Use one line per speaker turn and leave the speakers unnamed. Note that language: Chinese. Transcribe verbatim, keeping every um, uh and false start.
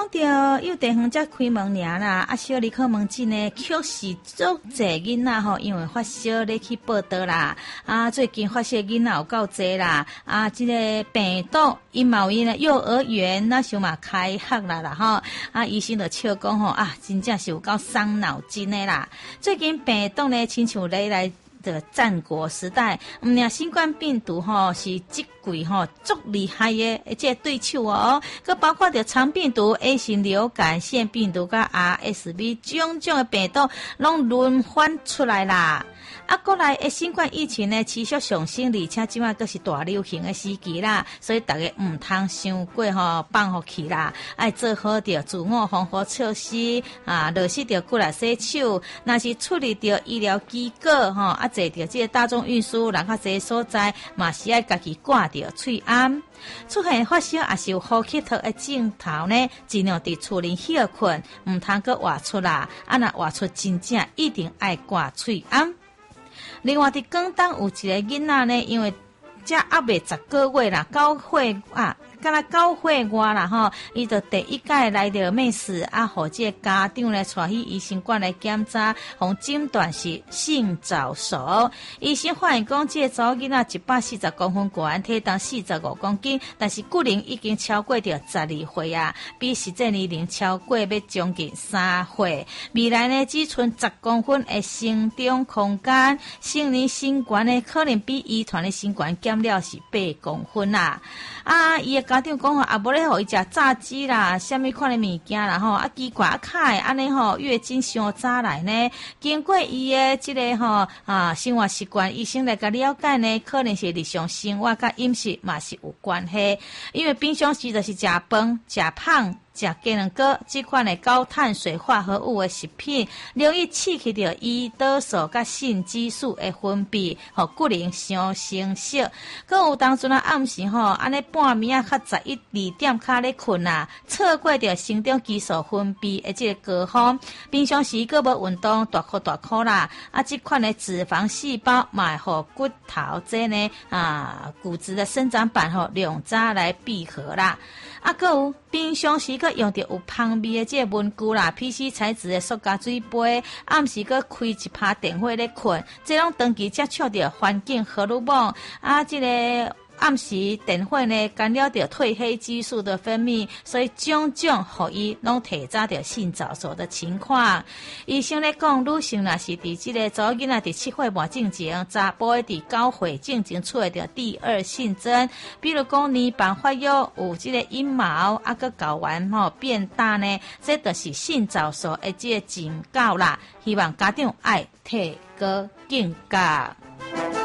到幼稚园才开门尔啦，啊，小儿科门诊呢，确实足侪囡仔吼，因为发烧咧去报道啦。啊，最近发烧囡仔有够侪啦。啊，这个病毒因嘛有因咧幼儿园那时候嘛开学啦啦吼。啊，医生就笑讲吼啊，真正是有够伤脑筋的啦。最近病毒呢，亲像来来。的战国时代，唔呀，新冠病毒吼是即季吼足厉害的这对手哦，佮包括着肠病毒、A 型流感、腺病毒佮 R S V 种种的病毒拢轮番出来啦。啊，过来诶，新冠疫情呢持续上升，而且即摆阁是大流行的时期啦，所以大家唔通伤过吼放互去啦，爱做好着自我防护措施啊，落实着过来洗手，若是处理着医疗机构吼，啊坐着即个大众运输人较侪所在，嘛是爱家己挂着喙罨。出现发烧也是有呼吸道的症头呢，尽量伫厝里休困，唔通阁外出啦，啊若外出真正一定爱挂喙罨。另外，伫广东有一个囡仔呢，因为才还未十个月啦，九岁啊，敢若九岁外啦吼，伊就第一届来到妹死啊，互这个家长呢带去医生馆来检查，互诊断是性早熟。医生发现讲，这个查某囡仔一百四十公分高，体重四十五公斤，但是骨龄已经超过着十二岁啊，比实际年龄超过要将近三岁。未来呢，只剩十公分的成长空间，成年身高呢，可能比遗传的身高减了是八公分啦。啊，伊个家长讲吼，啊无咧互伊食炸鸡啦，啥物款的物件啦吼，啊奇怪啊卡安尼吼，月经伤早来呢。经过伊的即个吼啊生活习惯，医生来甲了解呢，可能是日常生活甲饮食嘛是有关系。因为平常时就是食饭、食胖。食鸡卵糕这款的高碳水化合物的食品，容易刺激到胰岛素甲性激素的分泌，互骨龄伤成熟。佮有当阵啊暗时吼，安尼半暝啊较十一二点卡咧困啊，错过着生长激素分泌的这个高峰。平常时佮无运动，大哭大哭啦，啊，这款的脂肪细胞嘛会互骨头这呢啊骨质的生长板吼两早来闭合啦。啊，佮有平常时佮用着有香味的这个文具啦 ，P C 材质的塑胶水杯，暗时佮开一拍电火咧困，这拢长期接触着环境荷尔蒙啊，这个。暗时电火呢干扰着褪黑激素的分泌，所以种种互伊拢提早着性早熟的情况。医生咧讲，女性若是伫即个查某囡仔伫七岁半进前，查甫的伫九岁进前出现着第二性征，比如讲年房发育有即个阴毛啊，佮睾丸吼变大呢，这就是性早熟的即个警告啦。希望家长爱提高警觉。